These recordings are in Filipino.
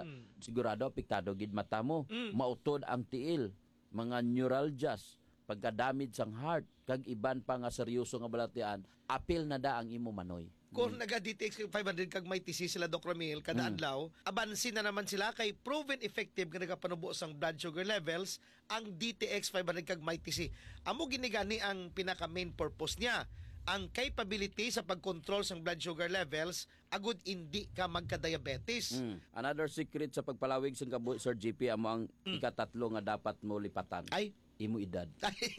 sigurado apektado gid mata mo, mautod ang tiil, mga neuralgias, pagka-damage sang heart, kag iban pa nga seryoso nga balatian, apil na da ang imo manoy. Kung naga-DTX 500 kag may TC sila Doc Ramil kada adlaw, abansin na naman sila kay proven effective nga nagapanubo sang blood sugar levels ang DTX 500 kag may TC. Amo ginigani ang pinaka main purpose niya, ang capability sa pagkontrol sang blood sugar levels agud hindi ka magka-diabetes. Another secret sa pagpalawig sang kabuhi, Sir GP, amo ang ikatatlo nga dapat mo lipatan. Ay, imo edad.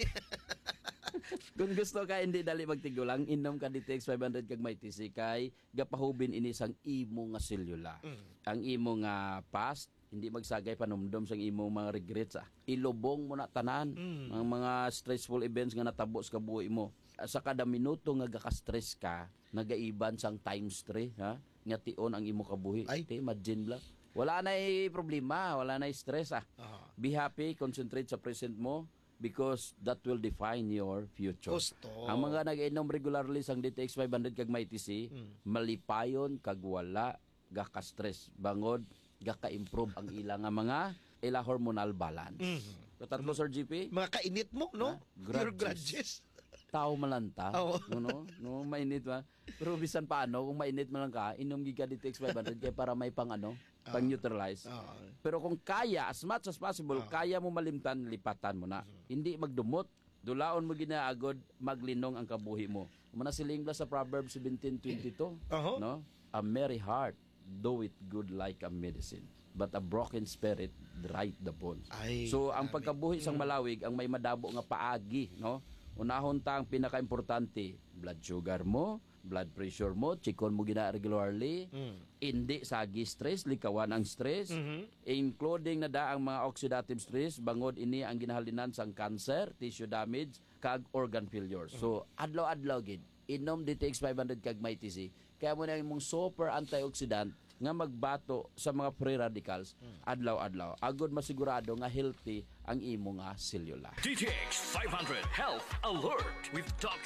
Kung gusto ka hindi dali magtigulang, inom ka DTX 500 kag may TC kay gapahubin ini sang imo nga selula. Ang imo nga past hindi magsagay panumdom sang imo mga regrets. Ilubong mo na tanan ang mga stressful events nga natabo sa kabuhi mo. Sa kada minuto nga gaka-stress ka, nagaiban sang times 3, ha? Nga tion ang imo kabuhi. Imagine lang. Wala na problema, wala na stress. Be happy, concentrate sa present mo, because that will define your future. Gusto. Ang mga nag-inom regularly sang DTX 500 kag may TC, malipayon kag wala gaka-stress, bangod gaka-improve ang ilang mga hormonal balance. Tatlo, Sir GP? Mga kainit mo, no? Your grudges. Tao malanta, no mainit ba? Pero bisan paano kung mainit man lang ka, inom giga DTX 500 kay para may pang pang-neutralize. Pero kung kaya, as much as possible, kaya mo malimtan, lipatan mo na. Hindi magdumot. Dulaon mo ginaagod, maglinong ang kabuhi mo. Muna siling sa Proverbs 17:22, no? A merry heart doeth good like a medicine, but a broken spirit dryeth the bones. So ang pagkabuhi sang malawig, ang may madabo nga paagi, no? Unahon ta ang pinaka-importante, blood sugar mo, blood pressure mo, chikon mo gina regularly, hindi sagi stress, likawan ang stress, including na da ang mga oxidative stress, bangod ini ang ginahalinan sang cancer, tissue damage, kag organ failure. So, adlaw-adlaw gid, inom DTX 500 kag may TC, kaya mo na yung super antioxidant nga magbato sa mga free radicals adlaw-adlaw. Agod masigurado nga healthy ang imo nga selula. DTX 500 Health Alert with Dr.